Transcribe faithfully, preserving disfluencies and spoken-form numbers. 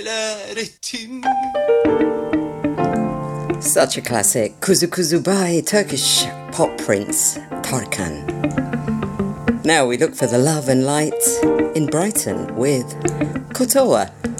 neler ettim. Such a classic, Kuzu Kuzu by Turkish pop prince Tarkan. Now we look for the love and light in Brighton with Kotoa.